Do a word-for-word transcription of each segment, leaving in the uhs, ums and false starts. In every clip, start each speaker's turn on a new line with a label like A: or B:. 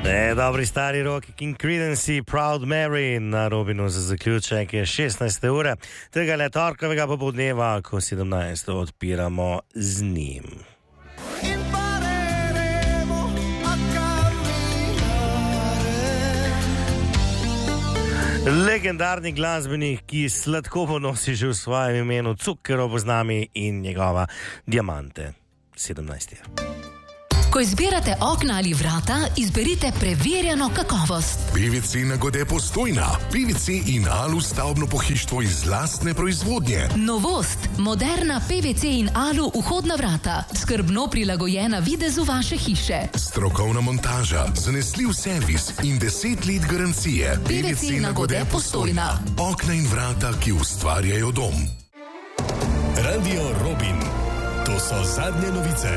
A: E, dobri stari roki King Credency, Proud Mary na Robinu za zaključek je šestnajste ure tega le torkovega popoldneva, ko sedemnajsto odpiramo z njim. Legendarni glasbenik, ki sladkovo nosi že v svojem imenu Zucchero z nami in njegova Diamante. sedemnajst je.
B: Ko izbirate okna ali vrata, izberite preverjeno kakovost.
C: P V C Nagode Postojna. P V C in Alu stavbno pohištvo iz lastne proizvodnje.
B: Novost. Moderna P V C in Alu vhodna vrata. Skrbno prilagojena videzu vaše hiše.
C: Strokovna montaža, zanesljiv servis in deset let garancije.
B: P V C Nagode Postojna.
C: Okna in vrata, ki ustvarjajo dom.
D: Radio Robin. To so zadnje novice.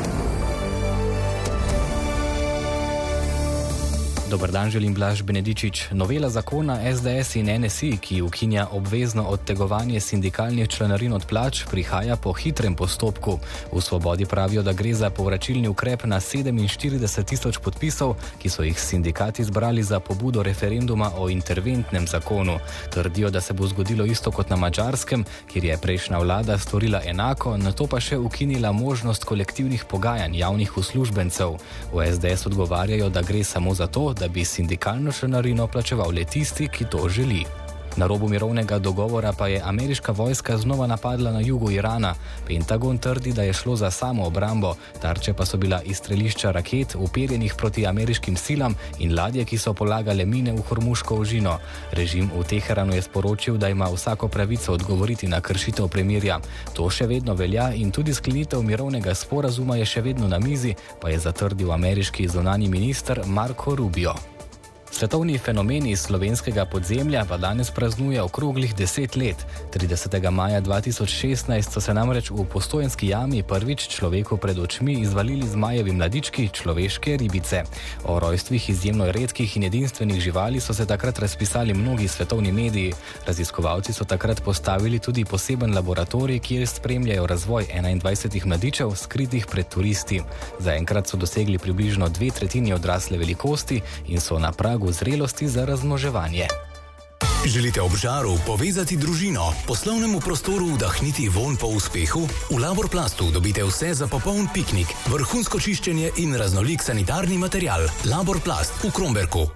E: Dobar dan, želim Blaž Benedičič. Novela zakona S D S in N S I, ki ukinja obvezno odtegovanje sindikalnih članarin od plač, prihaja po hitrem postopku. V Svobodi pravijo, da gre za povračilni ukrep na sedeminštirideset tisoč podpisov, ki so jih sindikati zbrali za pobudo referenduma o interventnem zakonu. Trdijo, da se bo zgodilo isto kot na Madžarskem, kjer je prejšnja vlada storila enako, nato pa še ukinila možnost kolektivnih pogajanj javnih uslužbencev. V S D S odgovarjajo, da gre samo za to, da bi sindikalno članarino plačeval le tisti, ki to želi. Na robu mirovnega dogovora pa je ameriška vojska znova napadla na jugu Irana. Pentagon trdi, da je šlo za samo obrambo, tarče pa so bila izstrelišča raket uperjenih proti ameriškim silam in ladje, ki so polagale mine v Hormuško ožino. Režim v Teheranu je sporočil, da ima vsako pravico odgovoriti na kršitev premirja. To še vedno velja in tudi sklenitev mirovnega sporazuma je še vedno na mizi, pa je zatrdil ameriški zunanji minister Marco Rubio. Svetovni fenomeni iz slovenskega podzemlja pa danes praznuje okroglih deset let. tridesetega maja dva tisoč šestnajst so se namreč v Postojnski jami prvič človeku pred očmi izvalili zmajevi mladički, človeške ribice. O rojstvih izjemno redkih in edinstvenih živali so se takrat razpisali mnogi svetovni mediji. Raziskovalci so takrat postavili tudi poseben laboratorij, kjer spremljajo razvoj enaindvajsetih mladičev, skritih pred turisti. Zaenkrat so dosegli približno dve tretjini odrasle velikosti in so na pragu zrelosti za razmnoževanje.
D: Želite ob žaru povezati družino, poslovnemu prostoru vdahniti vonj po uspehu? V Laborplastu dobite vse za popoln piknik, vrhunsko čiščenje in raznolik sanitarni material. Laborplast v Kromberku.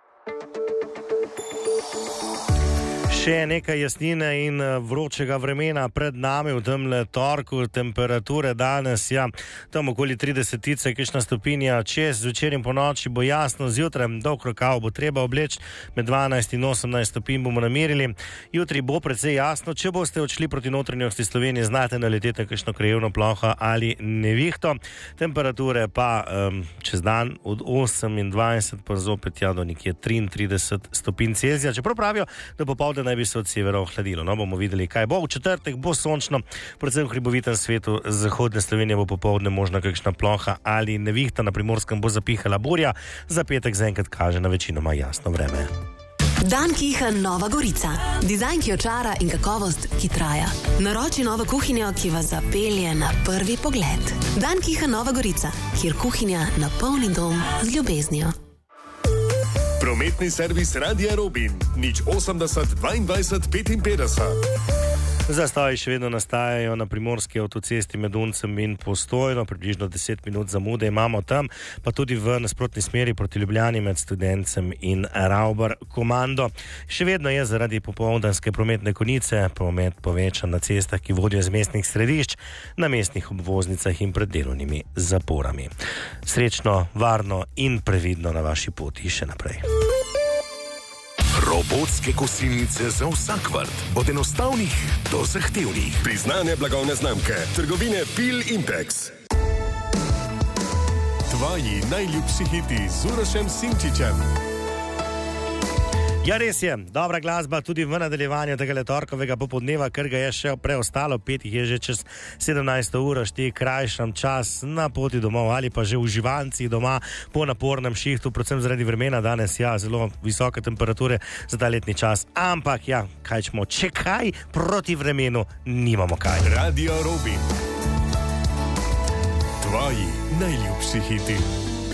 A: Še nekaj jasnine in vročega vremena pred nami v temle torku, temperature danes, ja, tam okoli tridesetice, kakšna stopinja čez, zvečer in po noči bo jasno, zjutraj dolg rokav bo treba obleči, med dvanajst in osemnajst stopinj bomo namerili. Jutri bo precej jasno, če boste odšli proti notranjosti Slovenije, znate naleteti kakšno krajevno ploho ali nevihto. Temperature pa um, čez dan od osemindvajset pa zopet ja do nekje triintrideset stopinj Celzija, čeprav pravijo, da popoldne naj bi se od severa ohladilo. No, bomo videli, kaj bo. V četrtek bo sončno, predvsem v hribovitem svetu zahodne Slovenije bo popoldne možna kakšna ploha ali nevihta, na Primorskem bo zapihala burja, za petek zaenkrat kaže na večinoma jasno vreme.
F: Dankiha Nova Gorica. Dizajn, ki očara in kakovost, ki traja. Naroči novo kuhinjo, ki vas zapelje na prvi pogled. Dankiha Nova Gorica, kjer kuhinja napolni dom z ljubeznijo.
D: Prometni servis Radia Robin. Nič osemdeset dvaindvajset petinpetdeset.
A: Zastoji še vedno nastajajo na primorski avtocesti med Uncem in Postojno, približno deset minut zamude imamo tam, pa tudi v nasprotni smeri proti Ljubljani med Studencem in Ravbar komando. Še vedno je zaradi popoldanske prometne konice promet povečan na cestah, ki vodijo iz mestnih središč, na mestnih obvoznicah in pred delovnimi zaporami. Srečno, varno in previdno na vaši poti še naprej.
C: Robotske kosilnice za vsak vrt, od enostavnih do zahtevnih.
D: Priznane blagovne znamke, trgovine Pil Impex. Tvoji najljubši hiti z Urošem Simčičem.
A: Ja, res je, dobra glasba tudi v nadaljevanju tega torkovega popoldneva, ker ga je še preostalo, pet jih je že čez sedemnajsto uro, štej krajšam čas na poti domov ali pa že v živancih doma po napornem šihtu, predvsem zaradi vremena danes, ja, zelo visoke temperature za ta letni čas, ampak ja, kaj čemo, če kaj proti vremenu nimamo kaj.
D: Radio Robin. Tvoji najljubši hiti.